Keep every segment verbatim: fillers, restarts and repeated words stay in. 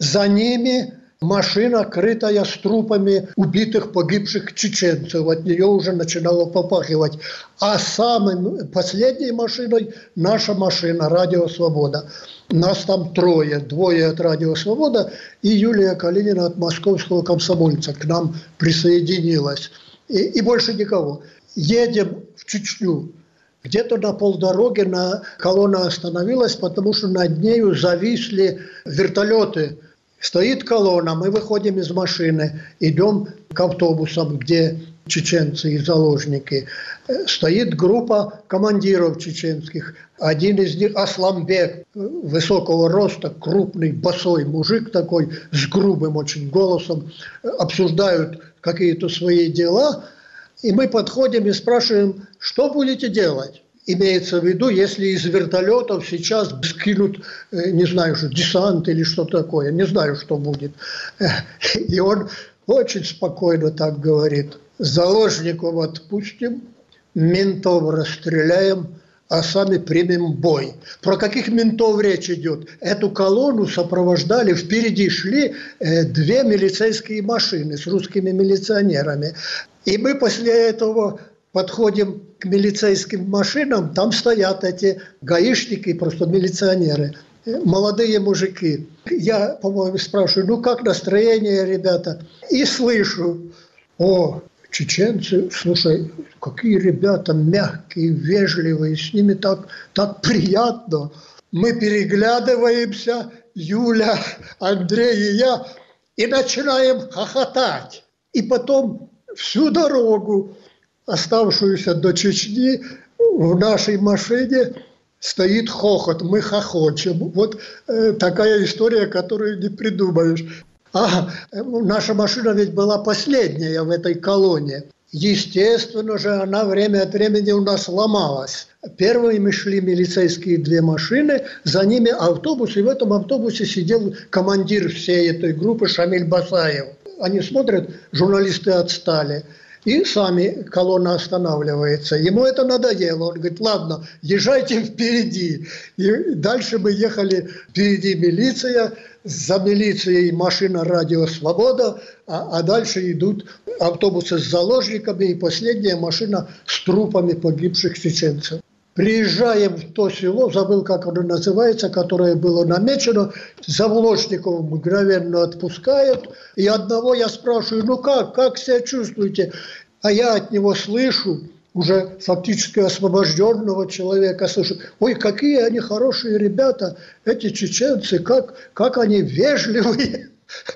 За ними машина, крытая с трупами убитых, погибших чеченцев. От нее уже начинало попахивать. А самой последней машиной наша машина «Радио Свобода». Нас там трое. Двое от «Радио Свобода» и Юлия Калинина от «Московского комсомольца» к нам присоединилась. И, и больше никого. Едем в Чечню. Где-то на полдороги на колонна остановилась, потому что над нею зависли вертолеты. Стоит колонна, мы выходим из машины, идем к автобусам, где чеченцы и заложники. Стоит группа командиров чеченских. Один из них Асламбек, высокого роста, крупный, босой мужик такой, с грубым очень голосом. Обсуждают какие-то свои дела. И мы подходим и спрашиваем, что будете делать? Имеется в виду, если из вертолетов сейчас скинут, не знаю, что десант или что такое, не знаю, что будет. И он очень спокойно так говорит: заложников отпустим, ментов расстреляем, а сами примем бой. Про каких ментов речь идет? Эту колонну сопровождали, впереди шли две милицейские машины с русскими милиционерами. И мы после этого подходим к милицейским машинам, там стоят эти гаишники, просто милиционеры, молодые мужики. Я, по-моему, спрашиваю, ну как настроение, ребята? И слышу: о, чеченцы, слушай, какие ребята мягкие, вежливые, с ними так, так приятно. Мы переглядываемся, Юля, Андрей и я, и начинаем хохотать. И потом всю дорогу, оставшуюся до Чечни, в нашей машине стоит хохот, мы хохочем. Вот э, такая история, которую не придумаешь. А наша машина ведь была последняя в этой колонне. Естественно же, она время от времени у нас ломалась. Первыми шли милицейские две машины, за ними автобус, и в этом автобусе сидел командир всей этой группы Шамиль Басаев. Они смотрят, журналисты отстали. И сами колонна останавливается. Ему это надоело. Он говорит: ладно, езжайте впереди. И дальше мы ехали, впереди милиция, за милицией машина «Радио Свобода», а, а дальше идут автобусы с заложниками и последняя машина с трупами погибших чеченцев. Приезжаем в то село, забыл, как оно называется, которое было намечено, заложников мгновенно отпускают. И одного я спрашиваю: ну как, как себя чувствуете? А я от него слышу, уже фактически освобожденного человека, слышу: ой, какие они хорошие ребята, эти чеченцы, как, как они вежливые.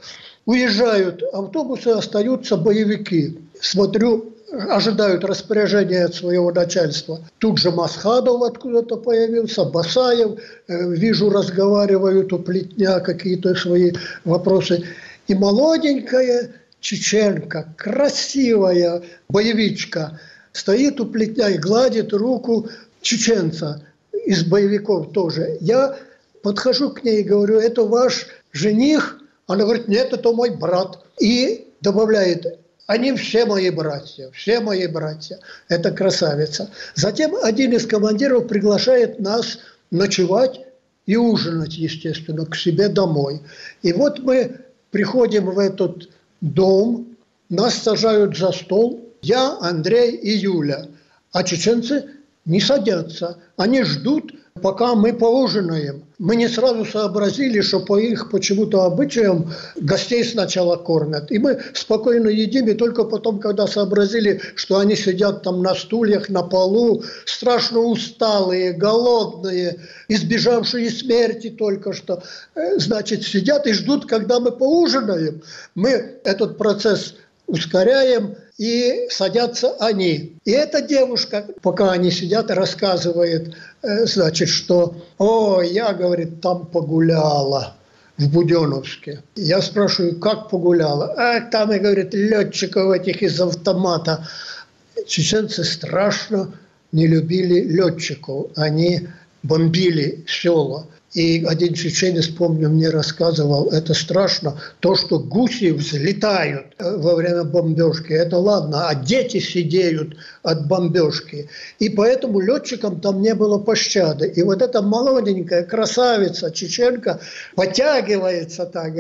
Уезжают автобусы, остаются боевики. Смотрю, ожидают распоряжения от своего начальства. Тут же Масхадов откуда-то появился, Басаев, э, вижу, разговаривают у плетня какие-то свои вопросы. И молоденькая чеченка, красивая боевичка, стоит у плетня и гладит руку чеченца, из боевиков тоже. Я подхожу к ней и говорю: это ваш жених? Она говорит: нет, это мой брат. И добавляет: они все мои братья, все мои братья. Это красавица. Затем один из командиров приглашает нас ночевать и ужинать, естественно, к себе домой. И вот мы приходим в этот дом, нас сажают за стол, я, Андрей и Юля. А чеченцы не садятся, они ждут, пока мы поужинаем. Мы не сразу сообразили, что по их почему-то обычаям гостей сначала кормят. И мы спокойно едим, и только потом, когда сообразили, что они сидят там на стульях, на полу, страшно усталые, голодные, избежавшие смерти только что, значит, сидят и ждут, когда мы поужинаем. Мы этот процесс ускоряем, и садятся они. И эта девушка, пока они сидят, рассказывает, значит, что «О, я, говорит, там погуляла в Буденновске». Я спрашиваю: как погуляла? А там, и говорит, летчиков этих из автомата. Чеченцы страшно не любили летчиков. Они бомбили села. И один чеченец, помню, мне рассказывал, это страшно, то, что гуси взлетают во время бомбежки, это ладно, а дети сидеют от бомбежки. И поэтому летчикам там не было пощады. И вот эта молоденькая красавица чеченка подтягивается так,